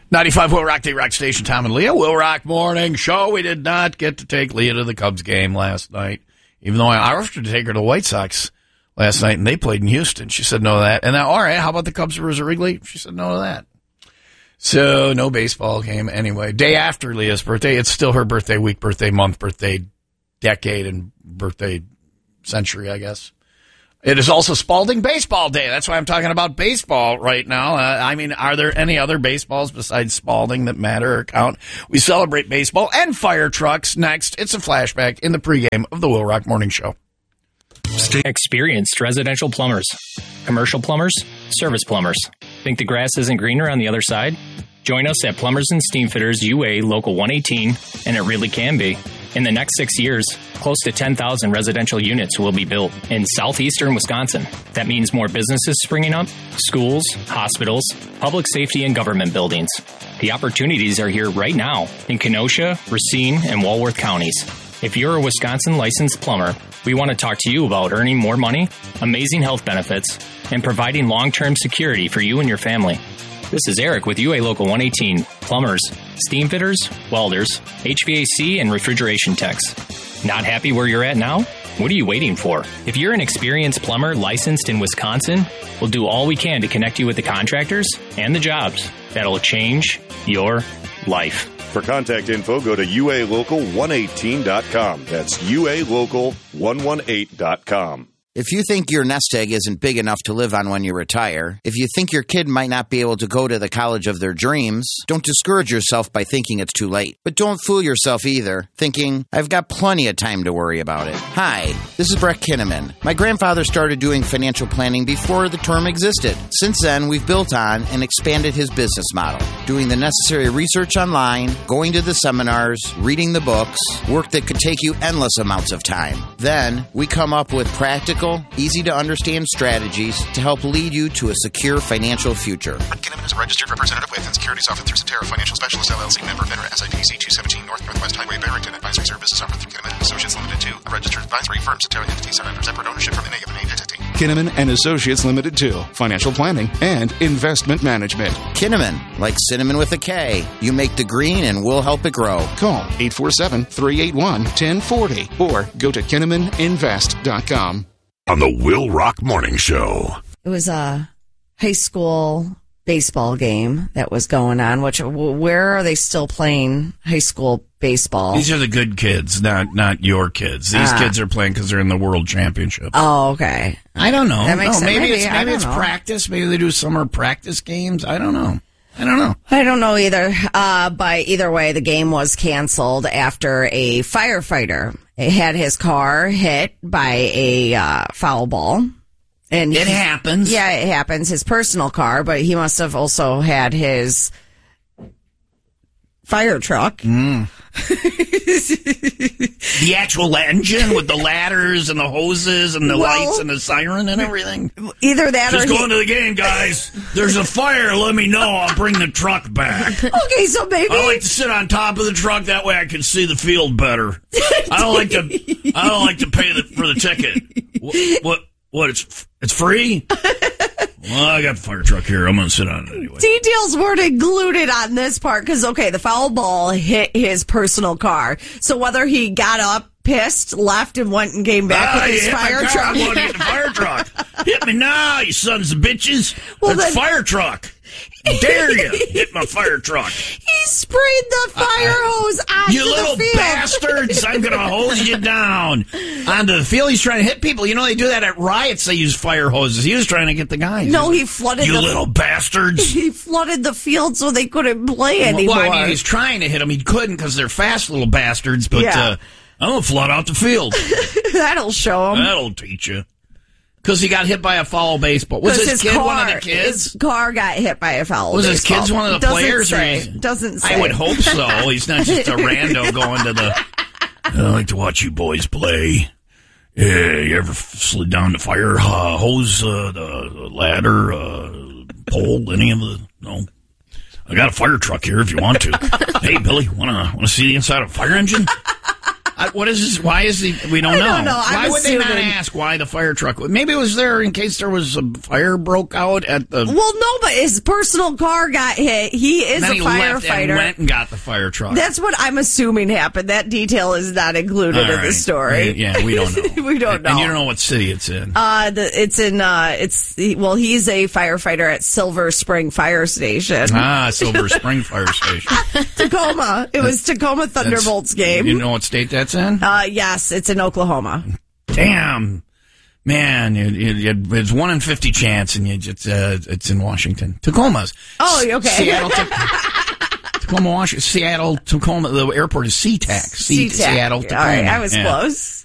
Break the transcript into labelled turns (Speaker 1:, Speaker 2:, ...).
Speaker 1: 95 Will Rock, the Rock Station, Tom and Leah. Will Rock Morning Show. We did not get to take Leah to the Cubs game last night, even though I offered to take her to the White Sox last night, and they played in Houston. She said no to that. And now, all right, how about the Cubs versus Wrigley? She said no to that. So no baseball game anyway. Day after Leah's birthday. It's still her birthday week, birthday month, birthday decade, and birthday century, I guess. It is also Spalding Baseball Day. That's why I'm talking about baseball right now. I mean, are there any other baseballs besides Spalding that matter or count? We celebrate baseball and fire trucks next. It's a flashback in the pregame of the Will Rock Morning Show.
Speaker 2: Experienced residential plumbers, commercial plumbers, service plumbers. Think the grass isn't greener on the other side? Join us at Plumbers and Steamfitters UA Local 118, and it really can be. In the next 6 years, close to 10,000 residential units will be built in southeastern Wisconsin. That means more businesses springing up, schools, hospitals, public safety, and government buildings. The opportunities are here right now in Kenosha, Racine, and Walworth counties. If you're a Wisconsin licensed plumber, we want to talk to you about earning more money, amazing health benefits, and providing long-term security for you and your family. This is Eric with UA Local 118, plumbers, steam fitters, welders, HVAC, and refrigeration techs. Not happy where you're at now? What are you waiting for? If you're an experienced plumber licensed in Wisconsin, we'll do all we can to connect you with the contractors and the jobs that'll change your life.
Speaker 3: For contact info, go to ualocal118.com. That's ualocal118.com.
Speaker 4: If you think your nest egg isn't big enough to live on when you retire, if you think your kid might not be able to go to the college of their dreams, don't discourage yourself by thinking it's too late. But don't fool yourself either, thinking, I've got plenty of time to worry about it. Hi, this is Brett Kinnaman. My grandfather started doing financial planning before the term existed. Since then, we've built on and expanded his business model, doing the necessary research online, going to the seminars, reading the books, work that could take you endless amounts of time. Then, we come up with practical, easy-to-understand strategies to help lead you to a secure financial future.
Speaker 5: Brett Kinnaman is a registered representative with and securities offered through Cetera Financial Specialists, LLC, member FINRA, SIPC 217 Northwest Highway, Barrington. Advisory services offered through Kinnaman & Associates Limited 2, a registered advisory firm. Cetera entities are under separate ownership from any of the named entity.
Speaker 6: Kinnaman & Associates Limited 2, financial planning and investment management.
Speaker 4: Kinnaman, like cinnamon with a K. You make the green and we'll help it grow.
Speaker 6: Call 847-381-1040 or go to KinnamanInvest.com.
Speaker 7: On the Will Rock Morning Show.
Speaker 8: It was a high school baseball game that was going on. Where are they still playing high school baseball?
Speaker 1: These are the good kids, not your kids. These kids are playing because they're in the World Championship.
Speaker 8: Oh, okay.
Speaker 1: I don't know.
Speaker 8: That makes sense.
Speaker 1: Maybe it's practice. Maybe they do summer practice games. I don't know. I don't know either.
Speaker 8: But either way, the game was canceled after a firefighter had his car hit by a foul ball. And
Speaker 1: it happens.
Speaker 8: Yeah, it happens. His personal car, but he must have also had his fire truck.
Speaker 1: The actual engine with the ladders and the hoses and the lights and the siren and everything.
Speaker 8: Either that
Speaker 1: Just
Speaker 8: or
Speaker 1: going to the game, guys. There's a fire. Let me know. I'll bring the truck back.
Speaker 8: Okay, so maybe
Speaker 1: I like to sit on top of the truck. That way I can see the field better. I don't like to pay for the ticket. What? It's free? Well, I got the fire truck here. I'm going to sit on it anyway.
Speaker 8: Details weren't included on this part because, okay, the foul ball hit his personal car. So whether he got up, pissed, left, and went and came back with his fire truck.
Speaker 1: I'm going to get the fire truck. Hit me now, you sons of bitches. Well, that's fire truck. Dare you hit my fire truck.
Speaker 8: He sprayed the fire hose onto
Speaker 1: you little
Speaker 8: the field.
Speaker 1: Bastards. I'm going to hose you down onto the field. He's trying to hit people. You know, they do that at riots. They use fire hoses. He was trying to get the guys.
Speaker 8: No, he flooded
Speaker 1: you little bastards.
Speaker 8: He flooded the field so they couldn't play anymore.
Speaker 1: Well, I mean, he's trying to hit them. He couldn't because they're fast little bastards. But I'm going to flood out the field.
Speaker 8: That'll show him.
Speaker 1: That'll teach you. Because he got hit by a foul baseball. Was his kid one of the kids?
Speaker 8: His car got hit by a foul baseball.
Speaker 1: Was his kid's one of the players?
Speaker 8: Doesn't say.
Speaker 1: I would hope so. He's not just a rando going to the... I like to watch you boys play. You ever slid down the fire hose, the ladder, pole, any of the... No. I got a fire truck here if you want to. Hey, Billy, want to see the inside of a fire engine? What is this? Why is he? We don't know.
Speaker 8: I don't know.
Speaker 1: Why
Speaker 8: I'm
Speaker 1: would they not
Speaker 8: assuming.
Speaker 1: ask why the fire truck? Maybe it was there in case there was a fire broke out at the.
Speaker 8: Well, no, but his personal car got hit. He is
Speaker 1: then
Speaker 8: a
Speaker 1: he left and
Speaker 8: firefighter.
Speaker 1: went and got the fire truck.
Speaker 8: That's what I'm assuming happened. That detail is not included
Speaker 1: All
Speaker 8: in the
Speaker 1: right.
Speaker 8: story.
Speaker 1: Yeah, we don't know.
Speaker 8: We don't know.
Speaker 1: And you don't know what city it's in.
Speaker 8: He's a firefighter at Silver Spring Fire Station.
Speaker 1: Silver Spring Fire Station.
Speaker 8: Tacoma. It was Tacoma Thunderbolts game.
Speaker 1: You know what state that's in?
Speaker 8: Yes, it's in Oklahoma.
Speaker 1: Damn. Man, it's 1 in 50 chance, and it's in Washington. Tacoma's.
Speaker 8: Oh, okay.
Speaker 1: Seattle, Tacoma, Washington. Seattle, Tacoma. The airport is SeaTac.
Speaker 8: SeaTac.
Speaker 1: Seattle, Tacoma.
Speaker 8: All right, I was
Speaker 1: Yeah.
Speaker 8: close.